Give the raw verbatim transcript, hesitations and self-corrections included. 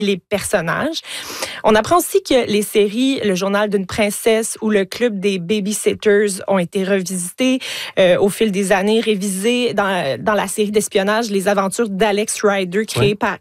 les personnages. On apprend aussi que les séries Le Journal d'une princesse ou Le Club des babysitters ont été revisitées euh, au fil des années, révisées dans, dans la série d'espionnage Les aventures d'Alex Rider, créée ouais. par